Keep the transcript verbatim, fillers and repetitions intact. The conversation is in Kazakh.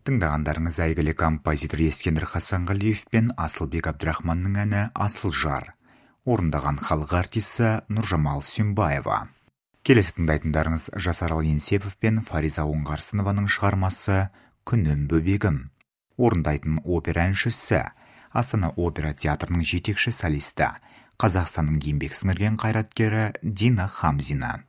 Тыңдағандарыңыз әйгілі композитор Ескендір Хасанғалиев пен Асылбек Абдрахманның әні «Асыл жар». Орындаған халық артисі Нұржамал Сүйімбаева. Келесі тыңдайтындарыңыз Жасарал Еңсепов пен Фариза Оңғарсынованың шығармасы «Күнім бөбегім». Орындайтын опера әншісі, Астана опера театрының жетекші солисті, Қазақстанның еңбек сіңірген қайраткері Дина Хамзина.